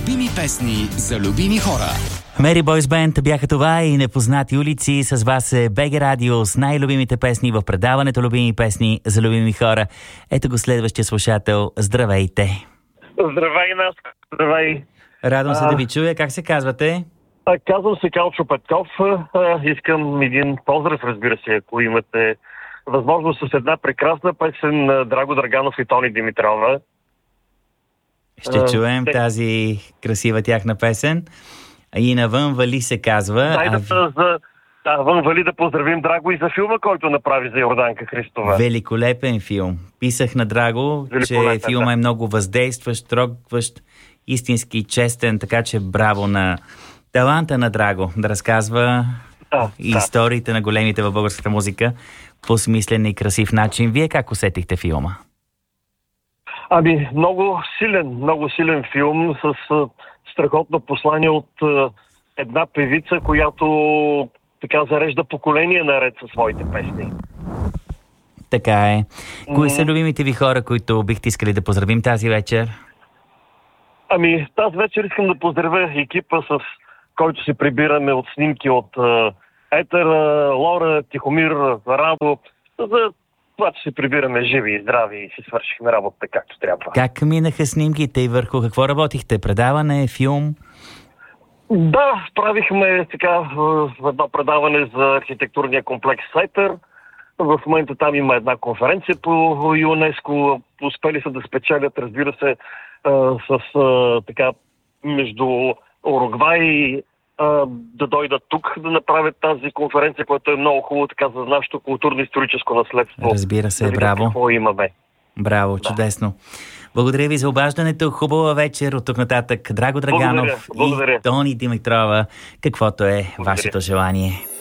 Любими песни за любими хора. Mary Boys Band бяха това и непознати улици. С вас е БГ Радио с най-любимите песни в предаването Любими песни за любими хора. Ето го следващия слушател. Здравейте! Здравей, нас! Здравей! Радвам се да ви чуя. Как се казвате? Казвам се Калчо Петков. Искам един поздрав, разбира се, ако имате възможност, с една прекрасна песен на Драго Драганов и Тони Димитрова. Ще чуем тази красива тяхна песен. И навън вали се казва. Вън вали да поздравим Драго и за филма, който направи за Йорданка Христова. Великолепен филм. Писах на Драго, че филма е много въздействащ, трогващ, истински честен, така че браво на таланта на Драго да разказва историите на големите в българската музика по смислен и красив начин. Вие как усетихте филма? Много силен филм с страхотно послание от една певица, която така зарежда поколение наред със своите песни. Така е. Кои са любимите ви хора, които бихте искали да поздравим тази вечер? Тази вечер искам да поздравя екипа, с който се прибираме от снимки от Етер, Лора, Тихомир, Радо, за това, че се прибираме живи и здрави и си свършихме работата както трябва. Как минаха снимките и върху какво работихте? Предаване, филм? Да, правихме едно предаване за архитектурния комплекс Сайтър. В момента там има една конференция по ЮНЕСКО. Успели са да спечелят, разбира се, между Уругвай да дойдат тук да направят тази конференция, която е много хубаво така за нашето културно-историческо наследство. Разбира се, да браво. Какво имаме. Браво, чудесно. Благодаря ви за обаждането. Хубава вечер от тук нататък. Драго Драганов благодаря. и Тони Димитрова, каквото е вашето желание.